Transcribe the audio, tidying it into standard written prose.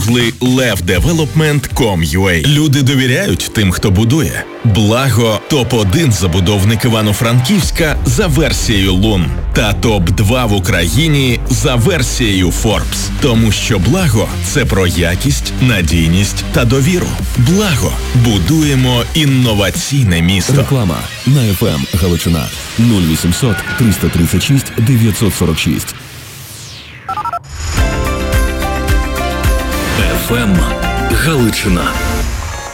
levdevelopment.com.ua. Люди довіряють тим, хто будує. Благо топ-1 забудовник Івано-Франківська за версією Лун та топ-2 в Україні за версією Forbes. Тому що Благо – це про якість, надійність та довіру. Благо. Будуємо інноваційне місто. Реклама на FM Галичина 0800 336 946. FM Галичина.